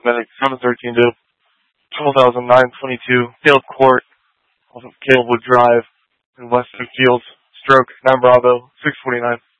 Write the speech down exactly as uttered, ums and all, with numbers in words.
Medic seven thirteen to twelve thousand nine twenty-two, Field Court, off of Calebwood Drive in Western Fields, stroke nine Bravo, six forty-nine.